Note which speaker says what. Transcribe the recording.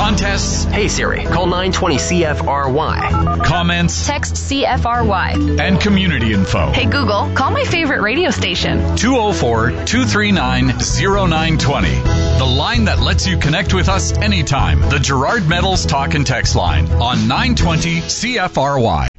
Speaker 1: Contests.
Speaker 2: Hey Siri, call 920 CFRY.
Speaker 1: Comments.
Speaker 3: Text CFRY.
Speaker 1: And community info.
Speaker 3: Hey Google, call my favorite radio station.
Speaker 1: 204-239-0920. The line that lets you connect with us anytime. The Gerard Metals Talk and Text line on 920 CFRY.